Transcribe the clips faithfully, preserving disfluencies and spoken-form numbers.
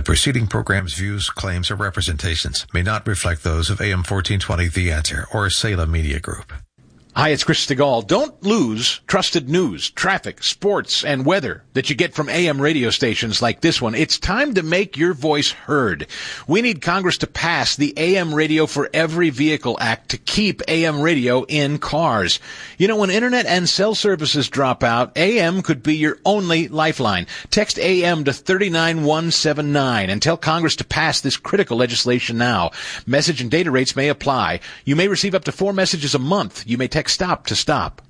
preceding program's views, claims, or representations may not reflect those of A M fourteen twenty The Answer or Salem Media Group. Hi, it's Chris Stegall. Don't lose trusted news, traffic, sports, and weather that you get from A M radio stations like this one. It's time to make your voice heard. We need Congress to pass the A M Radio for Every Vehicle Act to keep A M radio in cars. You know, when internet and cell services drop out, A M could be your only lifeline. Text A M to three nine one seven nine and tell Congress to pass this critical legislation now. Message and data rates may apply. You may receive up to four messages a month. You may text stop to stop.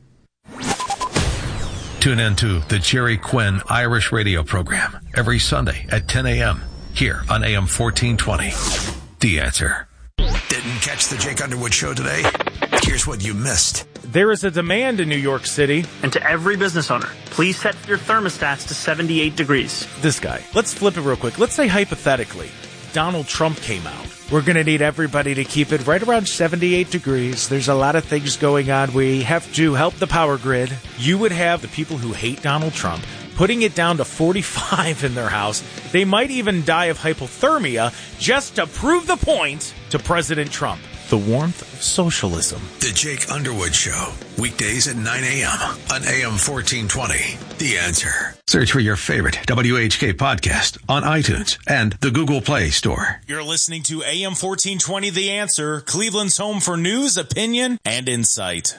Tune in to the Jerry Quinn Irish radio program every Sunday at ten a.m. here on A M fourteen twenty. The Answer. Didn't catch the Jake Underwood show today? Here's what you missed. There is a demand in New York City. And to every business owner, please set your thermostats to seventy-eight degrees. This guy. Let's flip it real quick. Let's say hypothetically, Donald Trump came out. We're going to need everybody to keep it right around seventy-eight degrees. There's a lot of things going on. We have to help the power grid. You would have the people who hate Donald Trump putting it down to forty-five in their house. They might even die of hypothermia just to prove the point to President Trump. The warmth of socialism. The Jake Underwood Show. Weekdays at nine a.m. on A M fourteen twenty. The Answer. Search for your favorite W H K podcast on iTunes and the Google Play Store. You're listening to A M fourteen twenty The Answer, Cleveland's home for news, opinion, and insight.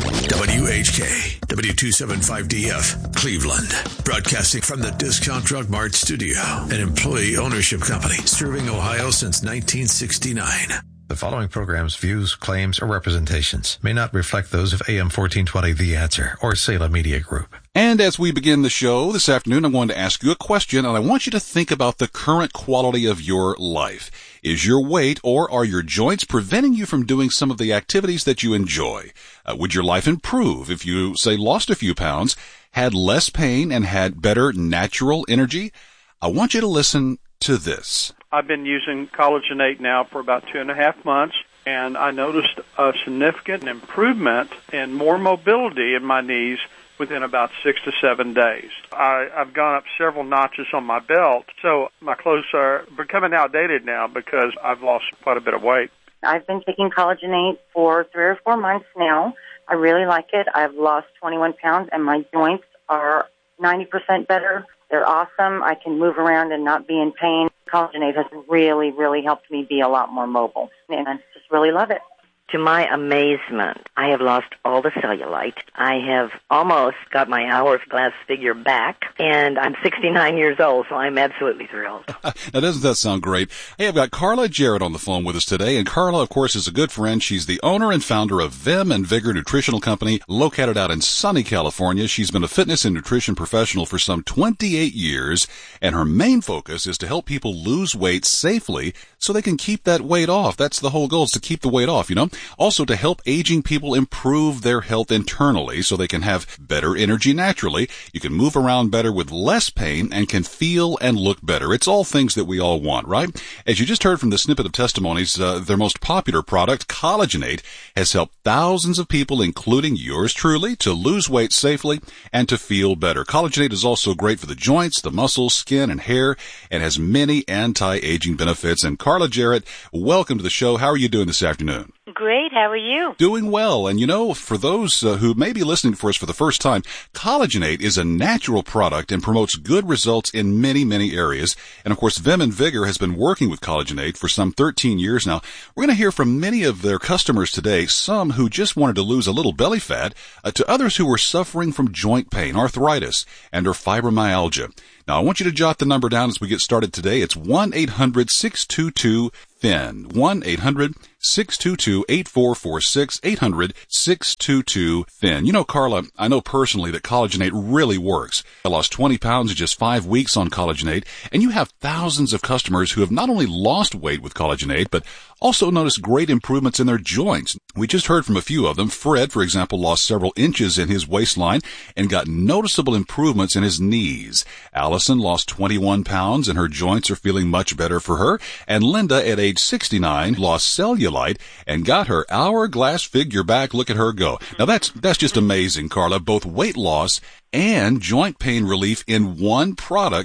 W H K, W two seventy-five D F, Cleveland. Broadcasting from the Discount Drug Mart studio, an employee ownership company serving Ohio since nineteen sixty-nine. The following program's views, claims, or representations may not reflect those of A M fourteen twenty The Answer or Salem Media Group. And as we begin the show this afternoon, I'm going to ask you a question, and I want you to think about the current quality of your life. Is your weight or are your joints preventing you from doing some of the activities that you enjoy? Uh, would your life improve if you, say, lost a few pounds, had less pain, and had better natural energy? I want you to listen to this. I've been using Collagenate now for about two and a half months, and I noticed a significant improvement in more mobility in my knees within about six to seven days. I, I've gone up several notches on my belt, so my clothes are becoming outdated now because I've lost quite a bit of weight. I've been taking Collagenate for three or four months now. I really like it. I've lost twenty-one pounds, and my joints are ninety percent better. They're awesome. I can move around and not be in pain. Collagenate has really, really helped me be a lot more mobile, and I just really love it. To my amazement, I have lost all the cellulite. I have almost got my hourglass figure back, and I'm sixty-nine years old, so I'm absolutely thrilled. Now, doesn't that sound great? Hey, I've got Carla Jarrett on the phone with us today, and Carla, of course, is a good friend. She's the owner and founder of Vim and Vigor Nutritional Company, located out in sunny California. She's been a fitness and nutrition professional for some twenty-eight years, and her main focus is to help people lose weight safely so they can keep that weight off. That's the whole goal, is to keep the weight off, you know? Also, to help aging people improve their health internally so they can have better energy naturally. You can move around better with less pain and can feel and look better. It's all things that we all want, right? As you just heard from the snippet of testimonies, uh, their most popular product, Collagenate, has helped thousands of people, including yours truly, to lose weight safely and to feel better. Collagenate is also great for the joints, the muscles, skin, and hair, and has many anti-aging benefits. And Carla Jarrett, welcome to the show. How are you doing this afternoon? Great. How are you? Doing well. And you know, for those uh, who may be listening for us for the first time, Collagenate is a natural product and promotes good results in many, many areas. And of course, Vim and Vigor has been working with Collagenate for some thirteen years now. We're going to hear from many of their customers today, some who just wanted to lose a little belly fat, uh, to others who were suffering from joint pain, arthritis, and or fibromyalgia. Now, I want you to jot the number down as we get started today. It's one eight hundred six two two thin. one eight hundred six two two eight four four six. eight hundred six two two thin. You know, Carla, I know personally that Collagenate really works. I lost twenty pounds in just five weeks on Collagenate, and you have thousands of customers who have not only lost weight with Collagenate, but also noticed great improvements in their joints. We just heard from a few of them. Fred, for example, lost several inches in his waistline and got noticeable improvements in his knees. Allison lost twenty-one pounds and her joints are feeling much better for her. And Linda, at age sixty-nine, lost cellulite and got her hourglass figure back. Look at her go. Now that's, that's just amazing, Carla. Both weight loss and joint pain relief in one product.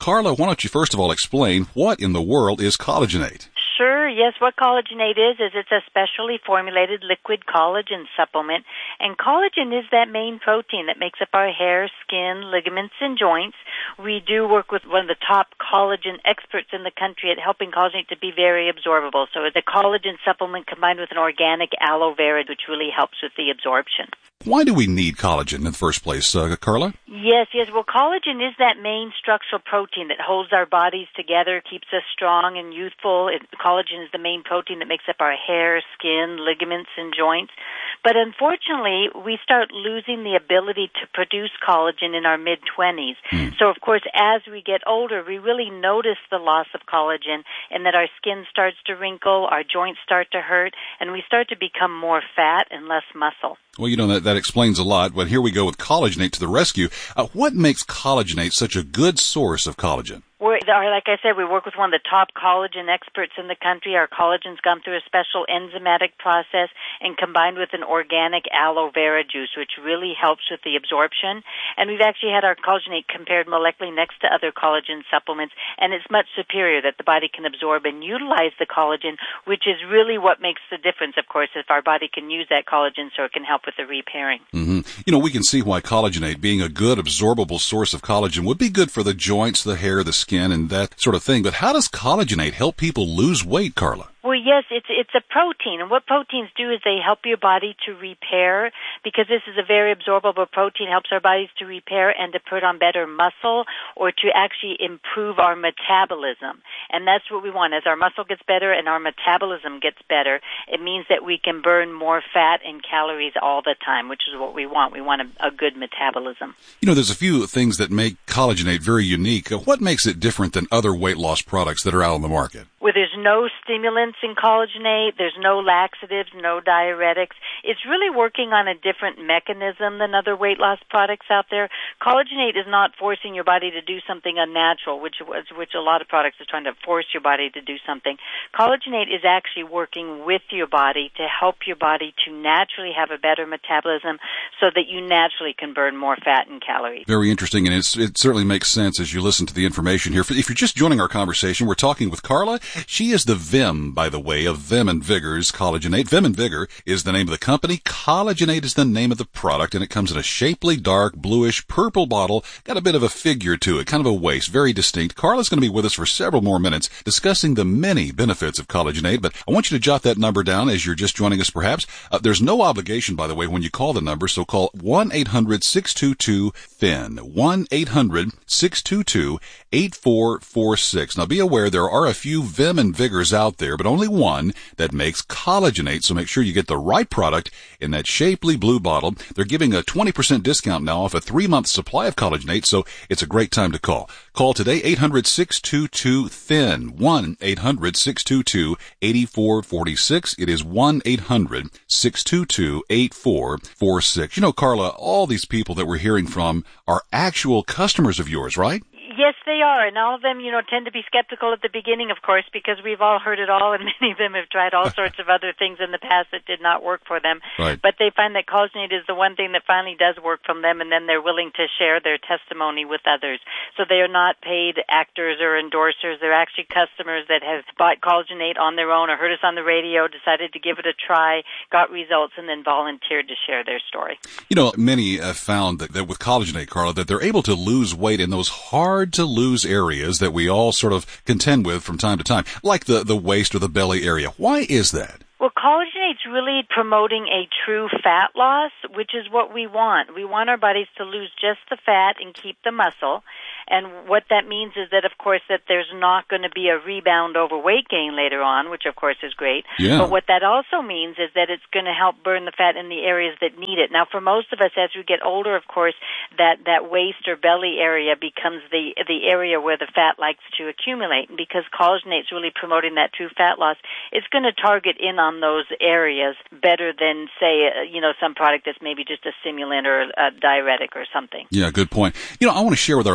Carla, why don't you first of all explain what in the world is Collagenate? Sure, yes. What Collagenate is, is it's a specially formulated liquid collagen supplement. And collagen is that main protein that makes up our hair, skin, ligaments, and joints. We do work with one of the top collagen experts in the country at helping collagenate to be very absorbable. So the collagen supplement combined with an organic aloe vera, which really helps with the absorption. Why do we need collagen in the first place, uh, Carla? Yes, yes. Well, collagen is that main structural protein that holds our bodies together, keeps us strong and youthful. It, collagen is the main protein that makes up our hair, skin, ligaments, and joints. But unfortunately, we start losing the ability to produce collagen in our mid-twenties. Mm. So, of course, as we get older, we really notice the loss of collagen and that our skin starts to wrinkle, our joints start to hurt, and we start to become more fat and less muscle. Well, you know, that, that explains a lot, but here we go with Collagenate to the rescue. Uh, what makes Collagenate such a good source of collagen? We're, like I said, we work with one of the top collagen experts in the country. Our collagen's gone through a special enzymatic process and combined with an organic aloe vera juice, which really helps with the absorption. And we've actually had our Collagenate compared molecularly next to other collagen supplements, and it's much superior that the body can absorb and utilize the collagen, which is really what makes the difference, of course, if our body can use that collagen so it can help with the repairing. Mm-hmm. You know, we can see why Collagenate, being a good absorbable source of collagen, would be good for the joints, the hair, the skin, and that sort of thing. But how does Collagenate help people lose weight, Carla? Well, yes, it's it's a protein, and what proteins do is they help your body to repair, because this is a very absorbable protein, helps our bodies to repair and to put on better muscle or to actually improve our metabolism. And that's what we want. As our muscle gets better and our metabolism gets better, it means that we can burn more fat and calories all the time, which is what we want. We want a, a good metabolism. You know, there's a few things that make Collagenate very unique. What makes it different than other weight loss products that are out on the market? Well, there's no stimulants in Collagenate. There's no laxatives, no diuretics. It's really working on a different mechanism than other weight loss products out there. Collagenate is not forcing your body to do something unnatural, which which a lot of products are trying to force your body to do something. Collagenate is actually working with your body to help your body to naturally have a better metabolism so that you naturally can burn more fat and calories. Very interesting, and it's, it certainly makes sense as you listen to the information here. If you're just joining our conversation, we're talking with Carla. She is the Vim, by the way, of Vim and Vigor's Collagenate. Vim and Vigor is the name of the company. Collagenate is the name of the product, and it comes in a shapely, dark, bluish, purple bottle. Got a bit of a figure to it, kind of a waist, very distinct. Carla's going to be with us for several more minutes discussing the many benefits of Collagenate, but I want you to jot that number down as you're just joining us, perhaps. Uh, there's no obligation, by the way, when you call the number, so call one eight hundred six two two F I N, one eight hundred six two two eight four four six. Now, be aware there are a few Vim and Vigors out there, but only one that makes Collagenate, so make sure you get the right product in that shapely blue bottle. They're giving a twenty percent discount now off a three-month supply of Collagenate, so it's a great time to call. Call today, eight hundred six two two F I N, one eight hundred six two two eight four four six. It is one eight hundred six two two eight four four six. You know, Carla, all these people that we're hearing from are actual customers of yours, right? Yes, they are, and all of them, you know, tend to be skeptical at the beginning, of course, because we've all heard it all, and many of them have tried all sorts of other things in the past that did not work for them. Right. But they find that Collagenate is the one thing that finally does work from them, and then they're willing to share their testimony with others. So they are not paid actors or endorsers. They're actually customers that have bought Collagenate on their own or heard us on the radio, decided to give it a try, got results, and then volunteered to share their story. You know, many have found that, that with Collagenate, Carla, that they're able to lose weight in those hard to lose areas that we all sort of contend with from time to time, like the, the waist or the belly area. Why is that? Well, Collagenate's really promoting a true fat loss, which is what we want. We want our bodies to lose just the fat and keep the muscle. And what that means is that, of course, that there's not going to be a rebound over weight gain later on, which, of course, is great. Yeah. But what that also means is that it's going to help burn the fat in the areas that need it. Now, for most of us, as we get older, of course, that, that waist or belly area becomes the the area where the fat likes to accumulate. And because Collagenate's really promoting that true fat loss, it's going to target in on those areas better than, say, uh, you know, some product that's maybe just a stimulant or a diuretic or something. Yeah, good point. You know, I want to share with our listeners, Carla,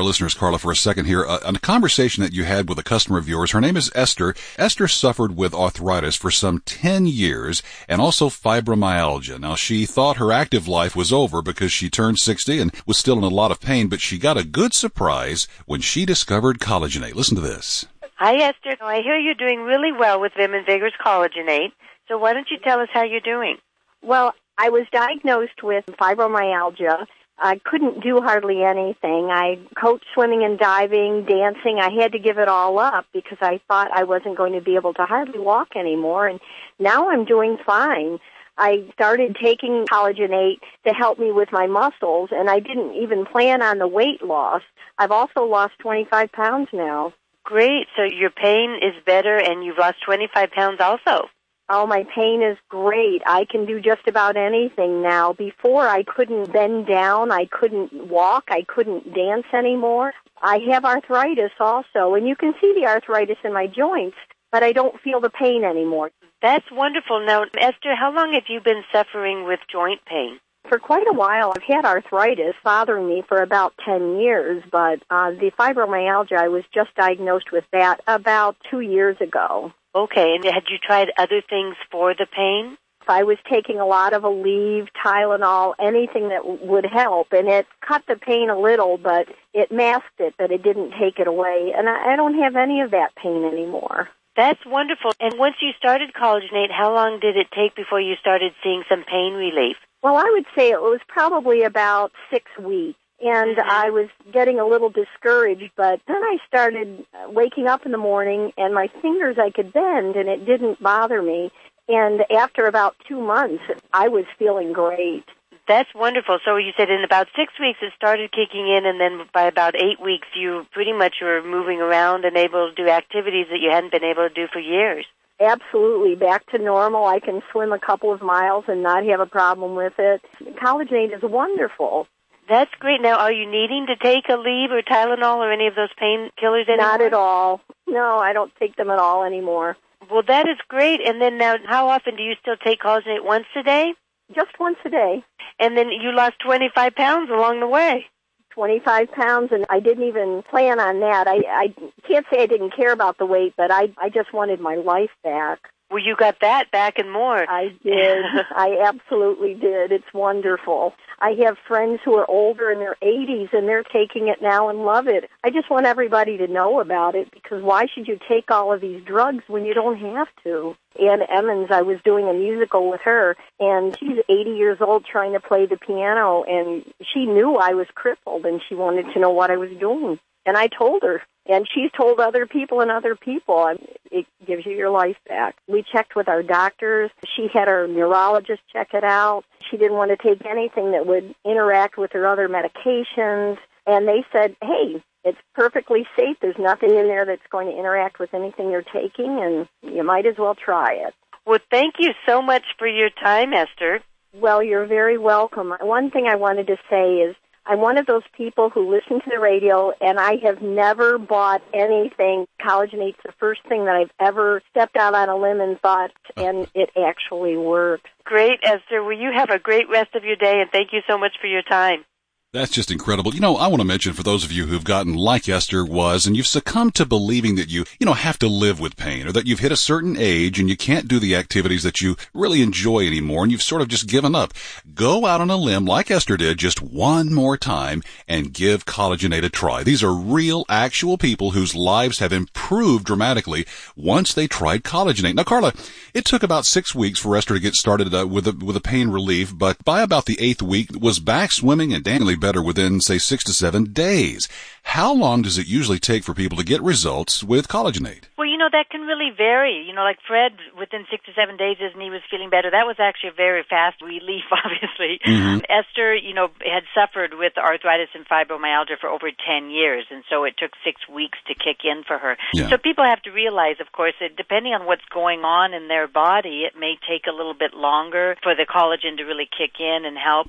Carla, for a second here. Uh, on a conversation that you had with a customer of yours, her name is Esther. Esther suffered with arthritis for some ten years and also fibromyalgia. Now, she thought her active life was over because she turned sixty and was still in a lot of pain, but she got a good surprise when she discovered Collagenate. Listen to this. Hi, Esther. I hear you're doing really well with Vim and Vigor's Collagenate. So why don't you tell us how you're doing? Well, I was diagnosed with fibromyalgia. I couldn't do hardly anything. I coached swimming and diving, dancing. I had to give it all up because I thought I wasn't going to be able to hardly walk anymore. And now I'm doing fine. I started taking Collagenate to help me with my muscles, and I didn't even plan on the weight loss. I've also lost twenty-five pounds now. Great. So your pain is better, and you've lost twenty-five pounds also. Oh, my pain is great. I can do just about anything now. Before, I couldn't bend down. I couldn't walk. I couldn't dance anymore. I have arthritis also, and you can see the arthritis in my joints, but I don't feel the pain anymore. That's wonderful. Now, Esther, how long have you been suffering with joint pain? For quite a while. I've had arthritis bothering me for about ten years, but uh, the fibromyalgia, I was just diagnosed with that about two years ago. Okay, and had you tried other things for the pain? I was taking a lot of Aleve, Tylenol, anything that w- would help, and it cut the pain a little, but it masked it, but it didn't take it away, and I, I don't have any of that pain anymore. That's wonderful. And once you started Collagenate, how long did it take before you started seeing some pain relief? Well, I would say it was probably about six weeks. And mm-hmm. I was getting a little discouraged, but then I started waking up in the morning, and my fingers I could bend, and it didn't bother me. And after about two months, I was feeling great. That's wonderful. So you said in about six weeks it started kicking in, and then by about eight weeks you pretty much were moving around and able to do activities that you hadn't been able to do for years. Absolutely. Back to normal. I can swim a couple of miles and not have a problem with it. Collagenate is wonderful. That's great. Now, are you needing to take Aleve or Tylenol or any of those painkillers anymore? Not at all. No, I don't take them at all anymore. Well, that is great. And then now, how often do you still take Collagenate? Once a day? Just once a day. And then you lost twenty-five pounds along the way. twenty-five pounds, and I didn't even plan on that. I, I can't say I didn't care about the weight, but I, I just wanted my life back. Well, you got that back and more. I did. I absolutely did. It's wonderful. I have friends who are older in their eighties, and they're taking it now and love it. I just want everybody to know about it, because why should you take all of these drugs when you don't have to? Ann Emmons, I was doing a musical with her, and she's eighty years old trying to play the piano, and she knew I was crippled, and she wanted to know what I was doing. And I told her, and she's told other people and other people. It gives you your life back. We checked with our doctors. She had her neurologist check it out. She didn't want to take anything that would interact with her other medications. And they said, hey, it's perfectly safe. There's nothing in there that's going to interact with anything you're taking, and you might as well try it. Well, thank you so much for your time, Esther. Well, you're very welcome. One thing I wanted to say is, I'm one of those people who listen to the radio, and I have never bought anything. Collagenate's the first thing that I've ever stepped out on a limb and thought, and it actually works. Great, Esther. Well, you have a great rest of your day, and thank you so much for your time. That's just incredible. You know, I want to mention for those of you who've gotten like Esther was, and you've succumbed to believing that you, you know, have to live with pain, or that you've hit a certain age and you can't do the activities that you really enjoy anymore, and you've sort of just given up. Go out on a limb like Esther did just one more time and give Collagenate a try. These are real, actual people whose lives have improved dramatically once they tried Collagenate. Now, Carla, it took about six weeks for Esther to get started uh, with a, with a pain relief, but by about the eighth week was back swimming and dancing better within, say, six to seven days. How long does it usually take for people to get results with Collagenate? Well, you know, that can really vary. You know, like Fred, within six to seven days, and he was feeling better. That was actually a very fast relief, obviously. Mm-hmm. Esther, you know, had suffered with arthritis and fibromyalgia for over ten years, and so it took six weeks to kick in for her. Yeah. So people have to realize, of course, that depending on what's going on in their body, it may take a little bit longer for the collagen to really kick in and help.